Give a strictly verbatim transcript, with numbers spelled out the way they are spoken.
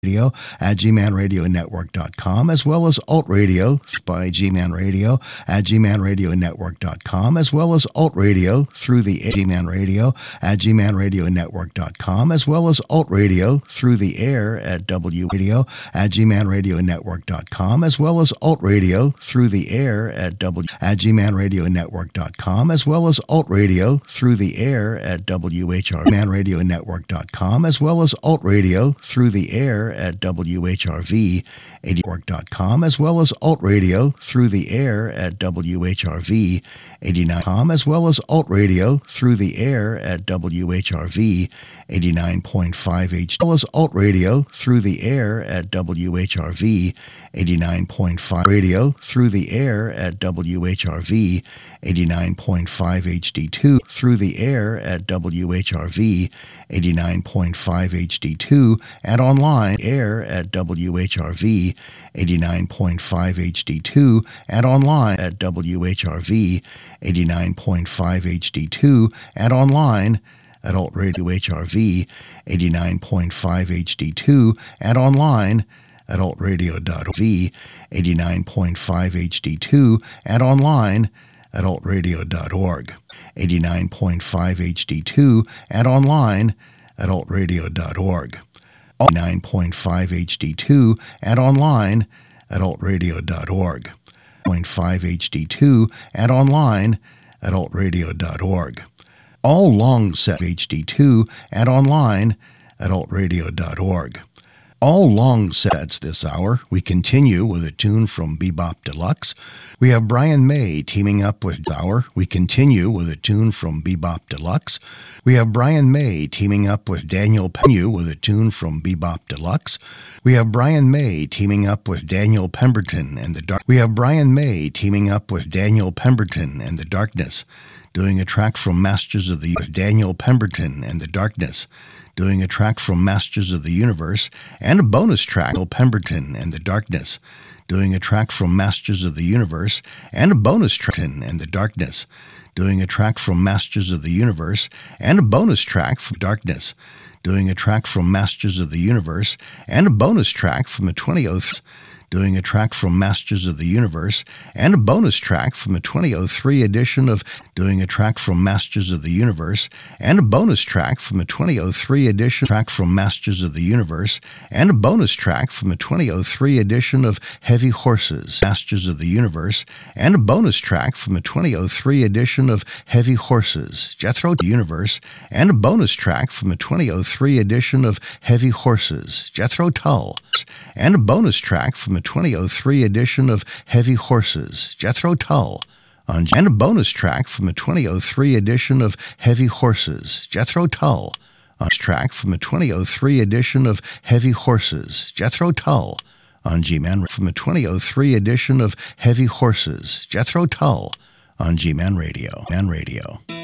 Radio at g man radio network dot com, as well as Alt Radio by G-Man Radio at g man radio network dot com, as well as Alt Radio through the G-Man Radio at g man radio network dot com, as well as Alt Radio through the air at W Radio at g man radio network dot com, as well as Alt Radio through the air at W at g man radio network dot com, as well as Alt Radio through the air at W H R man radio network dot com, as well as Alt Radio through the air at W H R V eighty network dot com, as well as Alt Radio through the air at W H R V eighty-nine dot com, as well as Alt Radio through the air at W H R V eighty-nine point five H, as well as Alt Radio through the air at W H R V eighty-nine point five radio through the air at W H R V eighty-nine point five H D two through the air at W H R V eighty-nine point five H D two and online air at W H R V eighty-nine point five H D two and online at W H R V eighty-nine point five H D two and online at Alt Radio H R V eighty-nine point five H D two and online at alt radio dot org eighty-nine point five H D two and online at alt radio dot org eighty-nine point five H D two and online at alt radio dot org eighty-nine point five H D two and online at alt radio dot org point five H D two and online at alt radio dot org. All long set H D two and online at alt radio dot org. All long sets this hour. We continue with a tune from Bebop Deluxe. We have Brian May teaming up with Hour. We continue with a tune from Bebop Deluxe. We have Brian May teaming up with Daniel Penyu with a tune from Bebop Deluxe. We have Brian May teaming up with Daniel Pemberton and the Dark. We have Brian May teaming up with Daniel Pemberton and the Darkness, doing a track from Masters of the with Daniel Pemberton and the Darkness, doing a track from Masters of the Universe, and a bonus track, Pemberton and the Darkness, doing a track from Masters of the Universe, and a bonus track, and the Darkness, doing a track from Masters of the Universe, and a bonus track from Darkness, doing a track from Masters of the Universe, and a bonus track from the twenty oh three, doing a track from Masters of the Universe, and a bonus track from the twenty oh three edition of doing a track from Masters of the Universe, and a bonus track from the twenty oh three edition track from Masters of the Universe, and a bonus track from the twenty oh three edition of Heavy Horses, Masters of the Universe, and a bonus track from the twenty oh three edition of Heavy Horses, Jethro Universe, and a bonus track from the twenty oh three edition of Heavy Horses, Jethro Tull, and a bonus track from the twenty oh three edition of Heavy Horses, Jethro Tull, on, and a bonus track from the twenty oh three edition of Heavy Horses, Jethro Tull, on track from the twenty oh three edition of Heavy Horses, Jethro Tull, on G-Man from the twenty oh three edition of Heavy Horses, Jethro Tull, on G-Man Radio, Man Radio.